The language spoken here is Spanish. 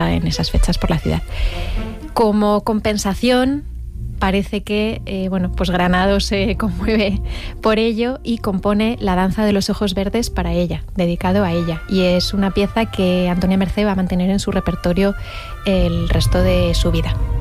gira en esas fechas por la ciudad. Como compensación, parece que pues Granados se conmueve por ello y compone La danza de los ojos verdes para ella, dedicado a ella. Y es una pieza que Antonia Mercé va a mantener en su repertorio el resto de su vida.